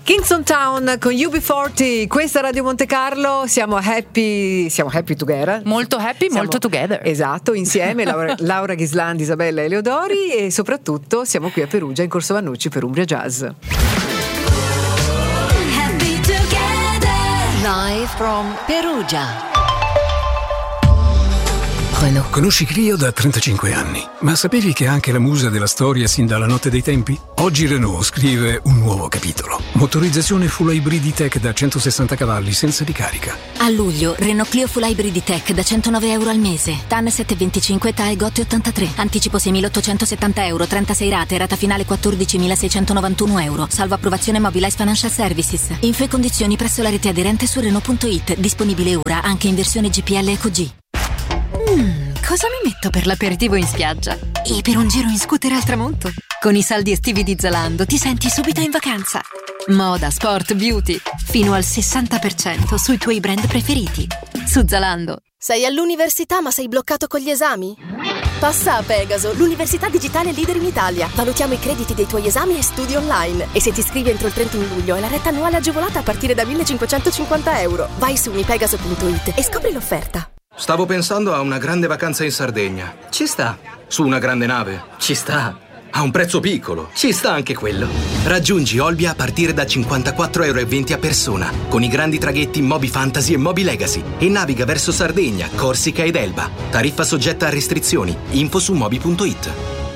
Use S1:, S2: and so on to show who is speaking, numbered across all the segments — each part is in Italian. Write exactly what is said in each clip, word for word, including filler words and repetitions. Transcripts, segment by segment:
S1: Kingston Town con U B quaranta, questa è Radio Monte Carlo, siamo happy, siamo happy together.
S2: Molto happy,
S1: siamo,
S2: molto together.
S1: Esatto, insieme Laura, Laura Ghislandi, Isabella Eleodori e soprattutto siamo qui a Perugia in Corso Vannucci per Umbria Jazz.
S3: Happy together. Live from Perugia.
S4: Renault. Conosci Clio da trentacinque anni, ma sapevi che è anche la musa della storia sin dalla notte dei tempi? Oggi Renault scrive un nuovo capitolo. Motorizzazione full hybrid tech da centosessanta cavalli senza ricarica.
S5: A luglio, Renault Clio full hybrid tech da centonove euro al mese. T A N sette virgola venticinque, T A E Gotti ottantatré. Anticipo seimilaottocentosettanta euro, trentasei rate, rata finale quattordicimilaseicentonovantuno euro. Salvo approvazione Mobilize Financial Services. Info e condizioni presso la rete aderente su Renault punto it. Disponibile ora anche in versione G P L Eco G.
S3: Mm, cosa mi metto per l'aperitivo in spiaggia?
S5: E per un giro in scooter al tramonto? Con i saldi estivi di Zalando ti senti subito in vacanza. Moda, sport, beauty, fino al sessanta per cento sui tuoi brand preferiti. Su Zalando.
S6: Sei all'università ma sei bloccato con gli esami? Passa a Pegaso, l'università digitale leader in Italia. Valutiamo i crediti dei tuoi esami e studi online. E se ti iscrivi entro il trentuno luglio hai la retta annuale agevolata a partire da millecinquecentocinquanta euro. Vai su unipegaso punto it e scopri l'offerta.
S7: Stavo pensando a una grande vacanza in Sardegna. Ci sta. Su una grande nave. Ci sta. A un prezzo piccolo. Ci sta anche quello.
S8: Raggiungi Olbia a partire da cinquantaquattro euro e venti a persona, con i grandi traghetti Moby Fantasy e Moby Legacy, e naviga verso Sardegna, Corsica ed Elba. Tariffa soggetta a restrizioni. Info su moby punto it.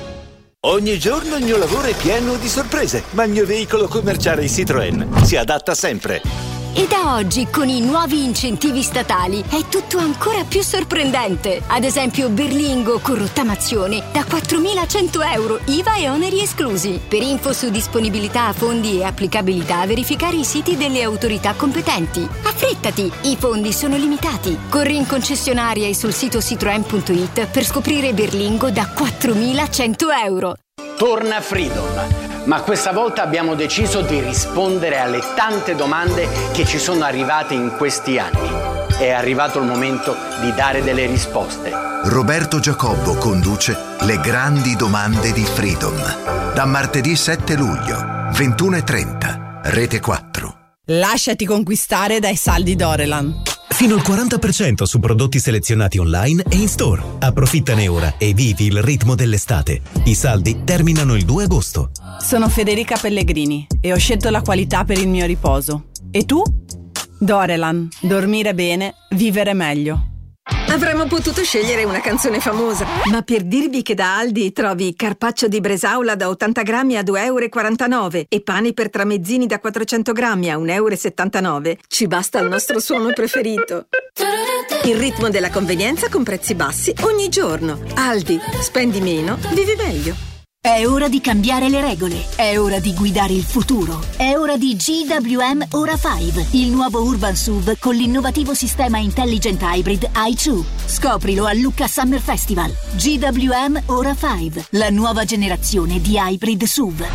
S9: Ogni giorno il mio lavoro è pieno di sorprese, ma il mio veicolo commerciale Citroën si adatta sempre.
S5: E da oggi, con i nuovi incentivi statali, è tutto ancora più sorprendente. Ad esempio, Berlingo con rottamazione da quattromilacento euro, I V A e oneri esclusi. Per info su disponibilità, fondi e applicabilità, verificare i siti delle autorità competenti. Affrettati, i fondi sono limitati. Corri in concessionaria e sul sito citroen punto it per scoprire Berlingo da quattromilacento euro.
S10: Torna Freedom. Ma questa volta abbiamo deciso di rispondere alle tante domande che ci sono arrivate in questi anni. È arrivato il momento di dare delle risposte.
S11: Roberto Giacobbo conduce Le grandi domande di Freedom. Da martedì sette luglio, ventuno e trenta, Rete quattro.
S12: Lasciati conquistare dai saldi Dorelan.
S13: Fino al quaranta per cento su prodotti selezionati online e in store. Approfittane ora e vivi il ritmo dell'estate. I saldi terminano il due agosto.
S12: Sono Federica Pellegrini e ho scelto la qualità per il mio riposo. E tu? Dorelan. Dormire bene, vivere meglio.
S14: Avremmo potuto scegliere una canzone famosa, ma per dirvi che da Aldi trovi carpaccio di Bresaola da ottanta grammi a due euro e quarantanove e pani per tramezzini da quattrocento grammi a un euro e settantanove, ci basta il nostro suono preferito. Il ritmo della convenienza con prezzi bassi ogni giorno. Aldi, spendi meno, vivi meglio.
S5: È ora di cambiare le regole, è ora di guidare il futuro, è ora di G W M Ora cinque, il nuovo Urban S U V con l'innovativo sistema Intelligent Hybrid i due. Scoprilo a Lucca Summer Festival. G W M Ora cinque, la nuova generazione di hybrid S U V.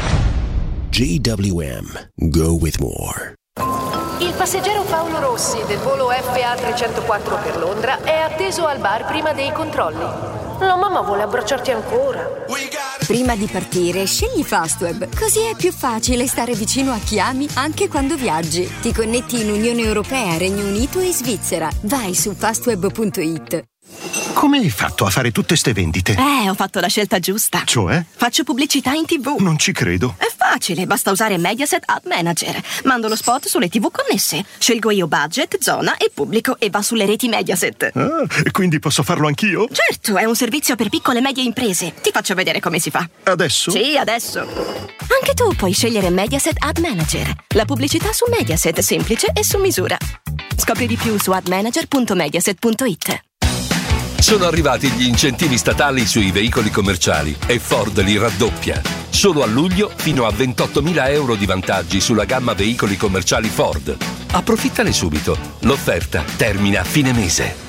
S15: G W M, go with more.
S16: Il passeggero Paolo Rossi del volo F A trecentoquattro per Londra è atteso al bar prima dei controlli. La mamma vuole abbracciarti ancora.
S17: Prima di partire, scegli Fastweb. Così è più facile stare vicino a chi ami anche quando viaggi. Ti connetti in Unione Europea, Regno Unito e Svizzera. Vai su fastweb punto it.
S18: Come hai fatto a fare tutte ste vendite?
S19: Eh, ho fatto la scelta giusta.
S18: Cioè?
S19: Faccio pubblicità in tivù.
S18: Non ci credo.
S19: È facile, basta usare Mediaset Ad Manager. Mando lo spot sulle tivù connesse. Scelgo io budget, zona e pubblico e va sulle reti Mediaset.
S18: Ah, e quindi posso farlo anch'io?
S19: Certo, è un servizio per piccole e medie imprese. Ti faccio vedere come si fa.
S18: Adesso?
S19: Sì, adesso. Anche tu puoi scegliere Mediaset Ad Manager. La pubblicità su Mediaset, semplice e su misura. Scopri di più su ad manager punto mediaset punto it.
S20: Sono arrivati gli incentivi statali sui veicoli commerciali e Ford li raddoppia. Solo a luglio fino a ventottomila euro di vantaggi sulla gamma veicoli commerciali Ford. Approfittane subito. L'offerta termina a fine mese.